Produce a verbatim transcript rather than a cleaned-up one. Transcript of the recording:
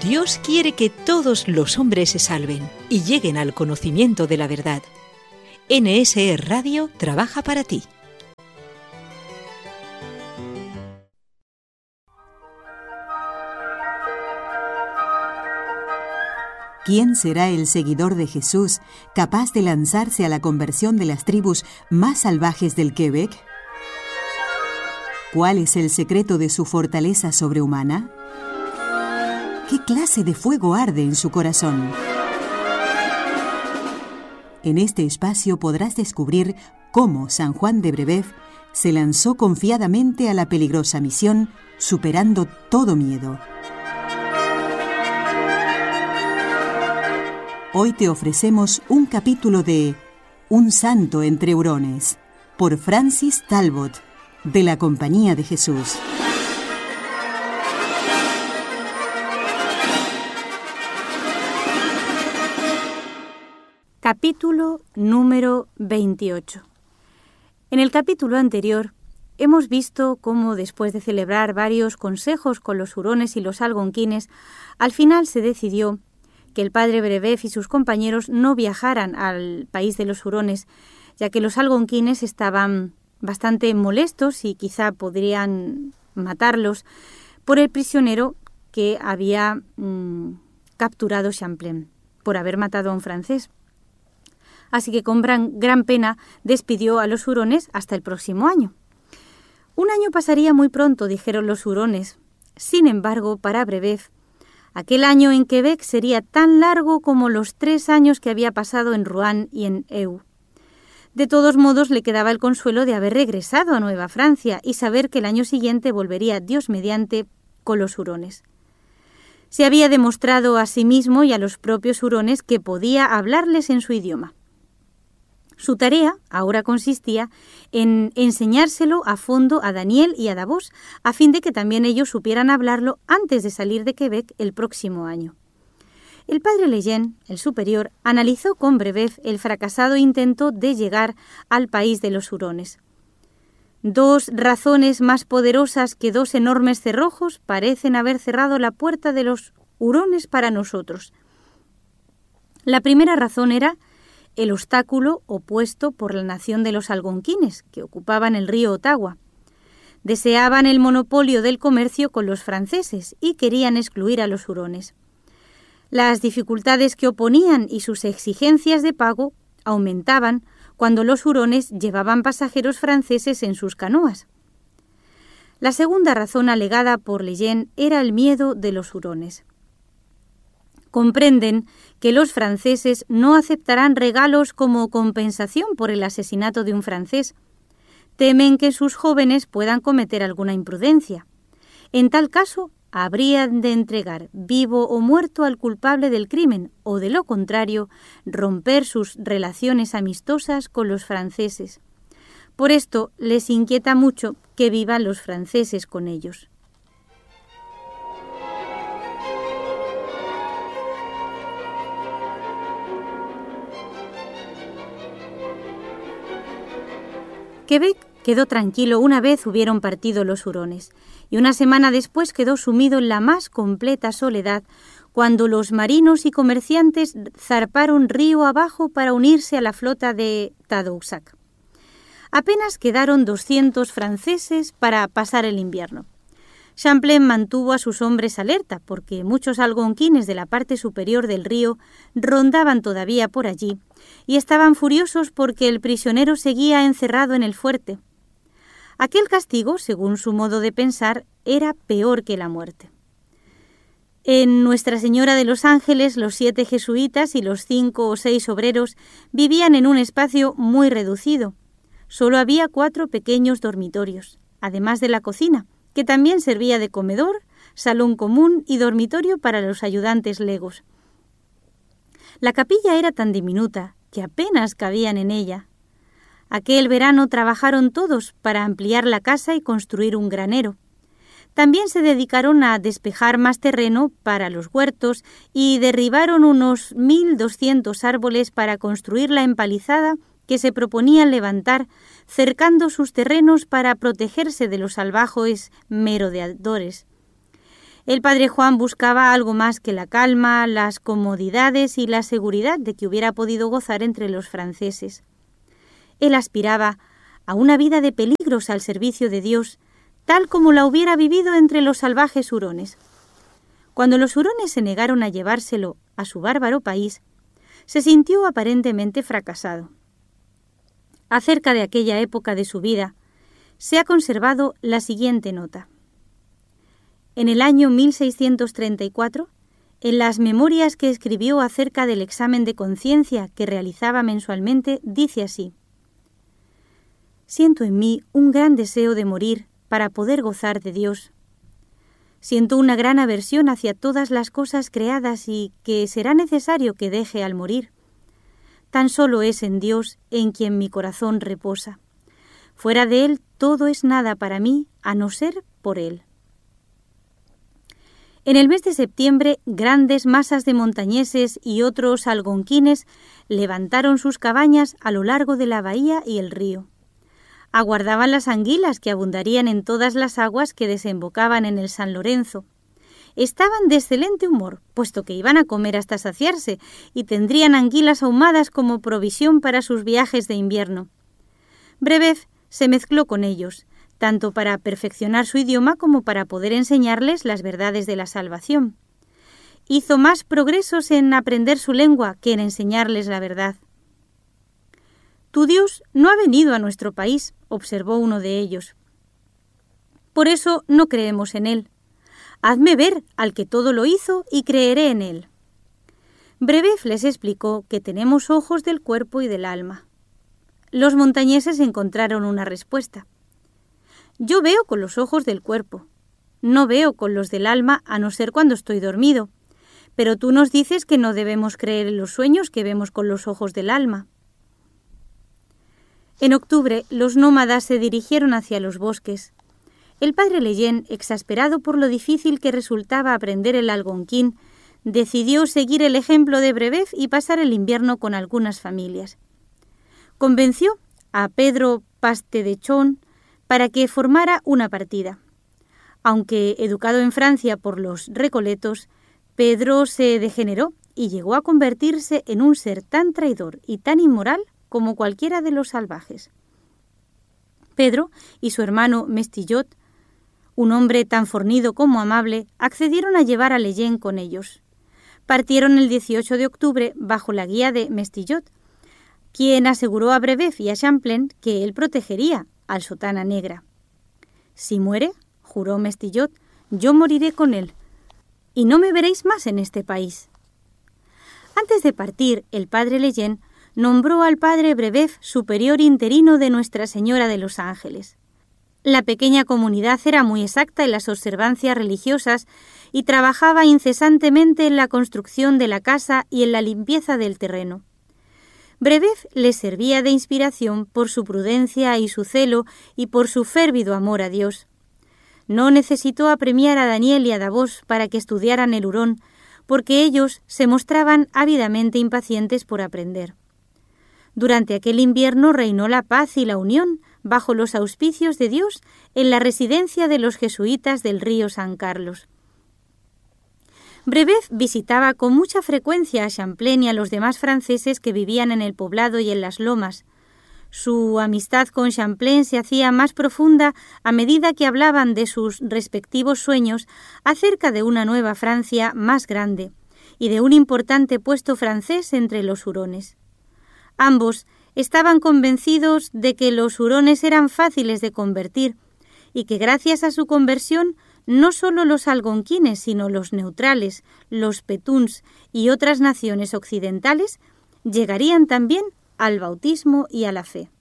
Dios quiere que todos los hombres se salven y lleguen al conocimiento de la verdad. N S E Radio trabaja para ti. ¿Quién será el seguidor de Jesús capaz de lanzarse a la conversión de las tribus más salvajes del Quebec? ¿Cuál es el secreto de su fortaleza sobrehumana? ¿Qué clase de fuego arde en su corazón? En este espacio podrás descubrir cómo San Juan de Brébeuf se lanzó confiadamente a la peligrosa misión, superando todo miedo. Hoy te ofrecemos un capítulo de Un santo entre hurones, por Francis Talbot, de la Compañía de Jesús. Capítulo número veintiocho. En el capítulo anterior hemos visto cómo, después de celebrar varios consejos con los hurones y los algonquines, al final se decidió que el padre Brébeuf y sus compañeros no viajaran al país de los hurones, ya que los algonquines estaban bastante molestos y quizá podrían matarlos por el prisionero que había mmm, capturado Champlain, por haber matado a un francés. Así que con gran, gran pena despidió a los hurones hasta el próximo año. Un año pasaría muy pronto, dijeron los hurones. Sin embargo, para Brébeuf, aquel año en Quebec sería tan largo como los tres años que había pasado en Rouen y en Eu. De todos modos, le quedaba el consuelo de haber regresado a Nueva Francia y saber que el año siguiente volvería, Dios mediante, con los hurones. Se había demostrado a sí mismo y a los propios hurones que podía hablarles en su idioma. Su tarea ahora consistía en enseñárselo a fondo a Daniel y a Davos, a fin de que también ellos supieran hablarlo antes de salir de Quebec el próximo año. El padre Lejeune, el superior, analizó con Brébeuf el fracasado intento de llegar al país de los hurones. Dos razones más poderosas que dos enormes cerrojos parecen haber cerrado la puerta de los hurones para nosotros. La primera razón era el obstáculo opuesto por la nación de los algonquines, que ocupaban el río Ottawa. Deseaban el monopolio del comercio con los franceses y querían excluir a los hurones. Las dificultades que oponían y sus exigencias de pago aumentaban cuando los hurones llevaban pasajeros franceses en sus canoas. La segunda razón alegada por Lejeune era el miedo de los hurones. Comprenden que los franceses no aceptarán regalos como compensación por el asesinato de un francés. Temen que sus jóvenes puedan cometer alguna imprudencia. En tal caso, habrían de entregar vivo o muerto al culpable del crimen o, de lo contrario, romper sus relaciones amistosas con los franceses. Por esto, les inquieta mucho que vivan los franceses con ellos. Quebec quedó tranquilo una vez hubieron partido los hurones, y una semana después quedó sumido en la más completa soledad cuando los marinos y comerciantes zarparon río abajo para unirse a la flota de Tadoussac. Apenas quedaron doscientos franceses para pasar el invierno. Champlain mantuvo a sus hombres alerta porque muchos algonquines de la parte superior del río rondaban todavía por allí y estaban furiosos porque el prisionero seguía encerrado en el fuerte. Aquel castigo, según su modo de pensar, era peor que la muerte. En Nuestra Señora de los Ángeles, los siete jesuitas y los cinco o seis obreros vivían en un espacio muy reducido. Solo había cuatro pequeños dormitorios, además de la cocina, que también servía de comedor, salón común y dormitorio para los ayudantes legos. La capilla era tan diminuta que apenas cabían en ella. Aquel verano trabajaron todos para ampliar la casa y construir un granero. También se dedicaron a despejar más terreno para los huertos y derribaron unos mil doscientos árboles para construir la empalizada que se proponían levantar, cercando sus terrenos para protegerse de los salvajes merodeadores. El padre Juan buscaba algo más que la calma, las comodidades y la seguridad de que hubiera podido gozar entre los franceses. Él aspiraba a una vida de peligros al servicio de Dios, tal como la hubiera vivido entre los salvajes hurones. Cuando los hurones se negaron a llevárselo a su bárbaro país, se sintió aparentemente fracasado. Acerca de aquella época de su vida, se ha conservado la siguiente nota. En el año mil seiscientos treinta y cuatro, en las memorias que escribió acerca del examen de conciencia que realizaba mensualmente, dice así: «Siento en mí un gran deseo de morir para poder gozar de Dios. Siento una gran aversión hacia todas las cosas creadas y que será necesario que deje al morir. Tan solo es en Dios en quien mi corazón reposa. Fuera de Él todo es nada para mí, a no ser por Él». En el mes de septiembre, grandes masas de montañeses y otros algonquines levantaron sus cabañas a lo largo de la bahía y el río. Aguardaban las anguilas que abundarían en todas las aguas que desembocaban en el San Lorenzo. Estaban de excelente humor, puesto que iban a comer hasta saciarse y tendrían anguilas ahumadas como provisión para sus viajes de invierno. Brebeuf se mezcló con ellos, tanto para perfeccionar su idioma como para poder enseñarles las verdades de la salvación. Hizo más progresos en aprender su lengua que en enseñarles la verdad. «Tu Dios no ha venido a nuestro país», observó uno de ellos. «Por eso no creemos en Él. Hazme ver al que todo lo hizo y creeré en Él». Brebeuf les explicó que tenemos ojos del cuerpo y del alma. Los montañeses encontraron una respuesta. «Yo veo con los ojos del cuerpo. No veo con los del alma a no ser cuando estoy dormido. Pero tú nos dices que no debemos creer en los sueños que vemos con los ojos del alma». En octubre, los nómadas se dirigieron hacia los bosques. El padre Lejeune, exasperado por lo difícil que resultaba aprender el algonquín, decidió seguir el ejemplo de Brebeuf y pasar el invierno con algunas familias. Convenció a Pedro Pastedechon para que formara una partida. Aunque educado en Francia por los recoletos, Pedro se degeneró y llegó a convertirse en un ser tan traidor y tan inmoral como cualquiera de los salvajes. Pedro y su hermano Mestillot, un hombre tan fornido como amable, accedieron a llevar a Lejeune con ellos. Partieron el dieciocho de octubre bajo la guía de Mestillot, quien aseguró a Brebeuf y a Champlain que él protegería al Sotana Negra. «Si muere», juró Mestillot, «yo moriré con él, y no me veréis más en este país». Antes de partir, el padre Lejeune nombró al padre Brebeuf superior interino de Nuestra Señora de los Ángeles. La pequeña comunidad era muy exacta en las observancias religiosas y trabajaba incesantemente en la construcción de la casa y en la limpieza del terreno. Brebeuf les servía de inspiración por su prudencia y su celo y por su férvido amor a Dios. No necesitó apremiar a Daniel y a Davos para que estudiaran el hurón, porque ellos se mostraban ávidamente impacientes por aprender. Durante aquel invierno reinó la paz y la unión bajo los auspicios de Dios en la residencia de los jesuitas del río San Carlos. Brebeuf visitaba con mucha frecuencia a Champlain y a los demás franceses que vivían en el poblado y en las lomas. Su amistad con Champlain se hacía más profunda a medida que hablaban de sus respectivos sueños acerca de una nueva Francia más grande y de un importante puesto francés entre los hurones. Ambos estaban convencidos de que los hurones eran fáciles de convertir y que gracias a su conversión no solo los algonquines, sino los neutrales, los petuns y otras naciones occidentales llegarían también al bautismo y a la fe.